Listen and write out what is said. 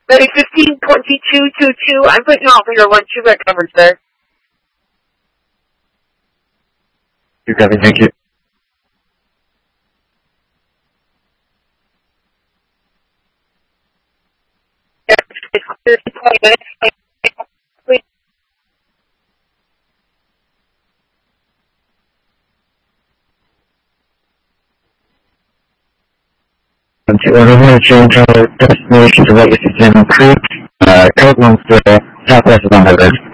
Ready, 152222. I'm putting you out for your 1-2 red coverage there. You got it, thank you. It's 20 minutes. Please. I'm going to change our destination to Legacy Salmon Creek. Code 1 southwest of Long Island.